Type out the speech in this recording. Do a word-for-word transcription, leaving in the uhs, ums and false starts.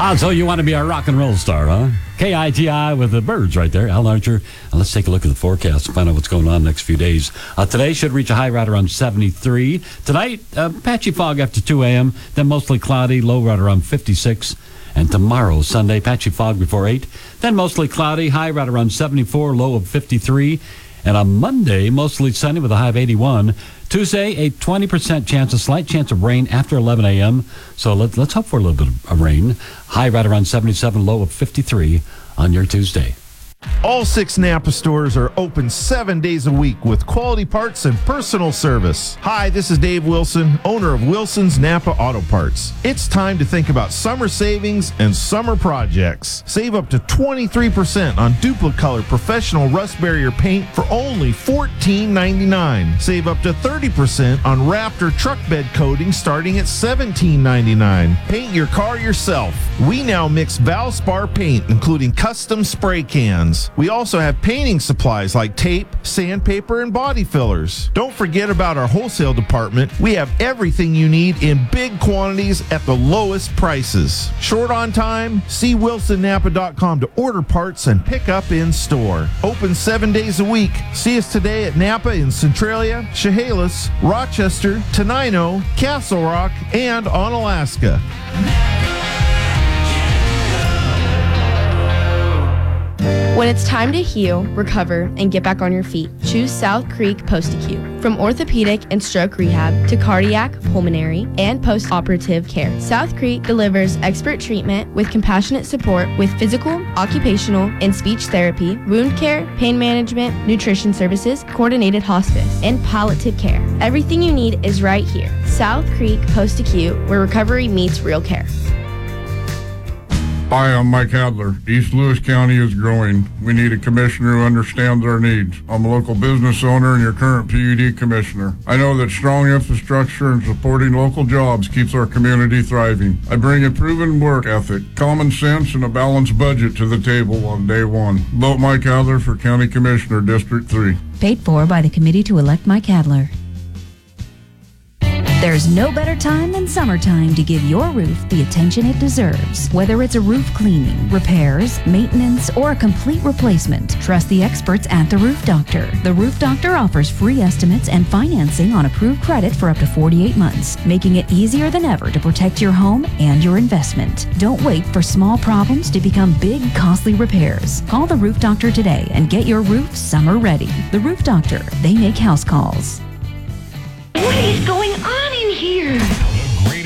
Ah, so you want to be a rock and roll star, huh? K I T I with the Birds right there. Al Archer. And let's take a look at the forecast and find out what's going on the next few days. Uh, today should reach a high right around seventy-three. Tonight, uh, patchy fog after two a.m., then mostly cloudy, low right around fifty-six. And tomorrow, Sunday, patchy fog before eight, then mostly cloudy, high right around seventy-four, low of fifty-three. And on Monday, mostly sunny with a high of eighty-one. Tuesday, a twenty percent chance, a slight chance of rain after eleven a.m. So let, let's hope for a little bit of rain. High right around seventy-seven, low of fifty-three on your Tuesday. All six Napa stores are open seven days a week with quality parts and personal service. Hi, this is Dave Wilson, owner of Wilson's Napa Auto Parts. It's time to think about summer savings and summer projects. Save up to twenty-three percent on Duplicolor Professional Rust Barrier paint for only fourteen ninety-nine. Save up to thirty percent on Raptor truck bed coating starting at seventeen ninety-nine. Paint your car yourself. We now mix Valspar paint, including custom spray cans. We also have painting supplies like tape, sandpaper, and body fillers. Don't forget about our wholesale department. We have everything you need in big quantities at the lowest prices. Short on time? See wilson napa dot com to order parts and pick up in store. Open seven days a week. See us today at Napa in Centralia, Chehalis, Rochester, Tenino, Castle Rock, and on Alaska. When it's time to heal, recover, and get back on your feet, choose South Creek Post-Acute. From orthopedic and stroke rehab to cardiac, pulmonary, and post-operative care, South Creek delivers expert treatment with compassionate support with physical, occupational, and speech therapy, wound care, pain management, nutrition services, coordinated hospice, and palliative care. Everything you need is right here. South Creek Post-Acute, where recovery meets real care. Hi, I'm Mike Adler. East Lewis County is growing. We need a commissioner who understands our needs. I'm a local business owner and your current P U D commissioner. I know that strong infrastructure and supporting local jobs keeps our community thriving. I bring a proven work ethic, common sense, and a balanced budget to the table on day one. Vote Mike Adler for County Commissioner, District three. Paid for by the committee to elect Mike Adler. There's no better time than summertime to give your roof the attention it deserves. Whether it's a roof cleaning, repairs, maintenance, or a complete replacement, trust the experts at The Roof Doctor. The Roof Doctor offers free estimates and financing on approved credit for up to forty-eight months, making it easier than ever to protect your home and your investment. Don't wait for small problems to become big, costly repairs. Call The Roof Doctor today and get your roof summer ready. The Roof Doctor, they make house calls. What is going on in here?